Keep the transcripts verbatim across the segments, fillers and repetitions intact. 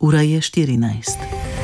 Ura je štirinajst.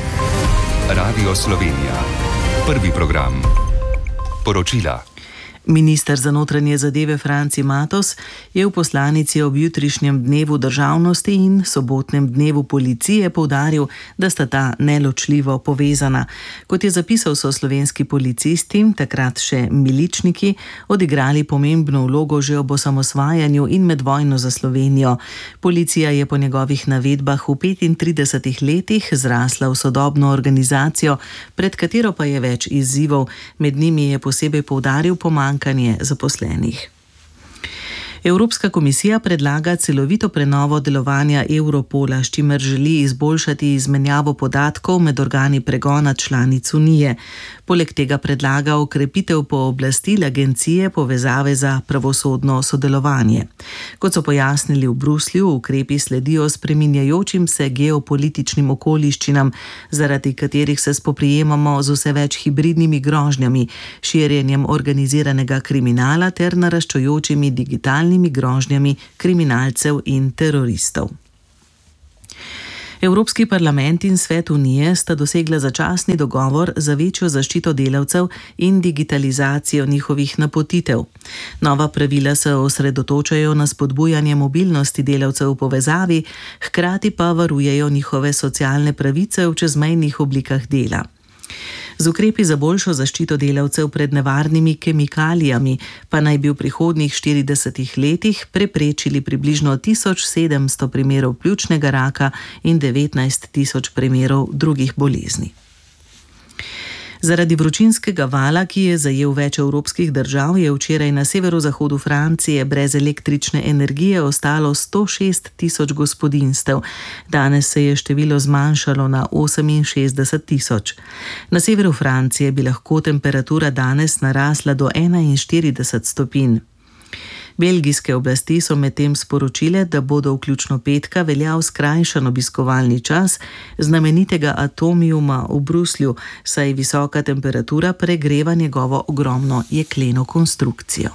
Radio Slovenija. Prvi program. Poročila. Minister za notranje zadeve Franci Matos je v poslanici ob jutrišnjem dnevu državnosti in sobotnem dnevu policije poudaril, da sta ta neločljivo povezana. Kot je zapisal, so slovenski policisti, takrat še miličniki, odigrali pomembno vlogo že ob osamosvajanju in med vojno za Slovenijo. Policija je po njegovih navedbah v petintridesetih letih zrasla v sodobno organizacijo, pred katero pa je več izzivov. Med njimi je posebej poudaril pomanjkanje zaposlenih. Evropska komisija predlaga celovito prenovo delovanja Europola, s čimer želi izboljšati izmenjavo podatkov med organi pregona članic Unije. Poleg tega predlaga okrepitev pooblastil agencije povezave za pravosodno sodelovanje. Kot so pojasnili v Bruslju, ukrepi sledijo spreminjajočim se geopolitičnim okoliščinam, zaradi katerih se spoprijemamo z vse več hibridnimi grožnjami, širjenjem organiziranega kriminala ter naraščajočimi digitalnimi grožnjami kriminalcev in teroristov. Evropski parlament in Svet Unije sta dosegla začasni dogovor za večjo zaščito delavcev in digitalizacijo njihovih napotitev. Nova pravila se osredotočajo na spodbujanje mobilnosti delavcev v povezavi, hkrati pa varujejo njihove socialne pravice v čezmejnih oblikah dela. Z ukrepi za boljšo zaščito delavcev pred nevarnimi kemikalijami pa naj bi v prihodnjih štiridesetih letih preprečili približno tisoč sedemsto primerov pljučnega raka in devetnajst tisoč primerov drugih bolezni. Zaradi vročinskega vala, ki je zajel več evropskih držav, je včeraj na severozahodu Francije brez električne energije ostalo sto šest tisoč gospodinjstev. Danes se je število zmanjšalo na oseminšestdeset tisoč. Na severu Francije bi lahko temperatura danes narasla do enainštirideset stopinj. Belgijske oblasti so medtem sporočile, da bodo vključno petka veljal skrajšan obiskovalni čas znamenitega Atomiuma v Bruslju, saj visoka temperatura pregreva njegovo ogromno jekleno konstrukcijo.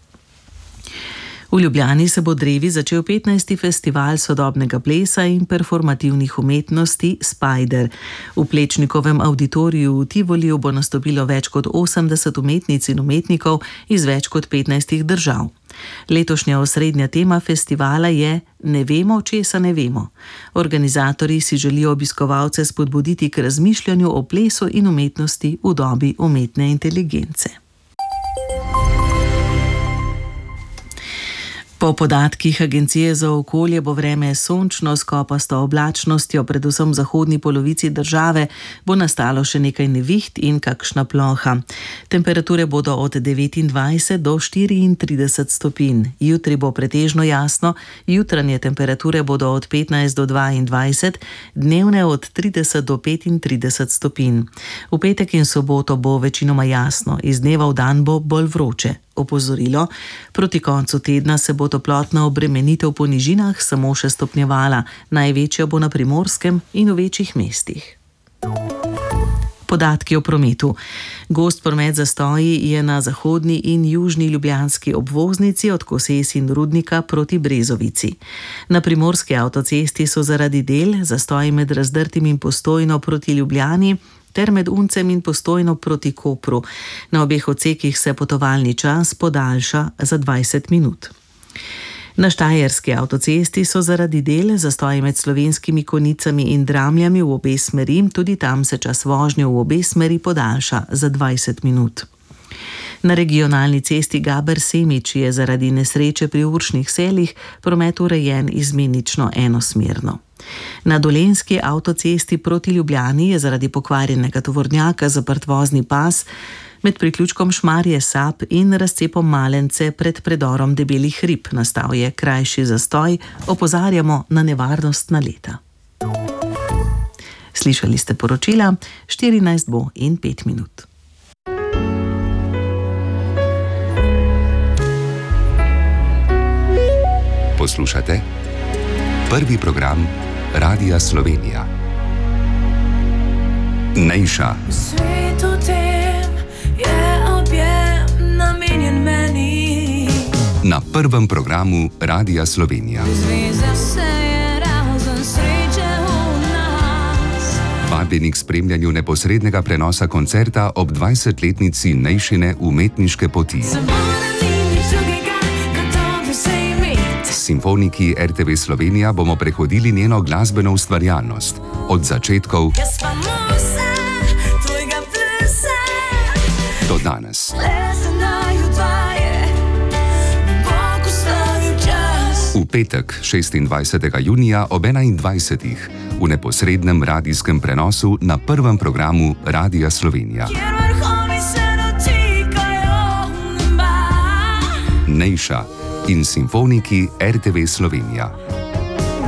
V Ljubljani se bo drevi začel petnajsti festival sodobnega plesa in performativnih umetnosti Spider. V Plečnikovem avditoriju v Tivoliju bo nastopilo več kot osemdeset umetnic in umetnikov iz več kot petnajstih držav. Letošnja osrednja tema festivala je Ne vemo, česa ne vemo. Organizatorji si želijo obiskovalce spodbuditi k razmišljanju o plesu in umetnosti v dobi umetne inteligence. Po podatkih Agencije za okolje bo vreme sončno s kopasto oblačnostjo, predvsem v zahodni polovici države bo nastalo še nekaj neviht in kakšna ploha. Temperature bodo od devetindvajset do štiriintrideset stopinj. Jutri bo pretežno jasno, jutranje temperature bodo od petnajst do dvaindvajset, dnevne od trideset do petintrideset stopinj. V petek in soboto bo večinoma jasno, iz dneva v dan bo bolj vroče. Opozorilo, proti koncu tedna se bo toplotna obremenitev po nižinah samo še stopnjevala, največja bo na Primorskem in v večjih mestih. Podatki o prometu. Gost promet zastoji je na zahodni in južni ljubljanski obvoznici od Koses in Rudnika proti Brezovici. Na primorski avtocesti so zaradi del zastoji med Razdrtim in Postojno proti Ljubljani ter med Uncem in Postojno proti Kopru. Na obeh odsekih se potovalni čas podaljša za dvajset minut. Na štajerski avtocesti so zaradi del zastoji med Slovenskimi Konicami in Dramljami v obe smeri, tudi tam se čas vožnje v obe smeri podaljša za dvajset minut. Na regionalni cesti Gaber-Semič je zaradi nesreče pri Uršnih Selih promet urejen izmenično enosmerno. Na dolenjski avtocesti proti Ljubljani je zaradi pokvarjenega tovornjaka zaprt vozni pas med priključkom Šmarje-Sap in razcepom Malence pred predorom Debelih hrib. Nastal je krajši zastoj, opozarjamo na nevarnost naleta. Slišali ste poročila, štirinajst bo in pet minut. Poslušate prvi program Radia Slovenija. Nejša. Svetu tem je objem namenjen meni. Na prvem programu Radia Slovenija. Zveza se je razen sreče v nas. povabljeni k spremljanju neposrednega prenosa koncerta ob dvajsetletnici Nejšine umetniške poti. S simfoniki R T V Slovenija bomo prehodili njeno glasbeno ustvarjalnost, od začetkov do danes. V petek, šestindvajsetega junija ob enaindvajsetih v neposrednem radijskem prenosu na prvem programu Radia Slovenija. Nejša in simfoniki R T V Slovenija.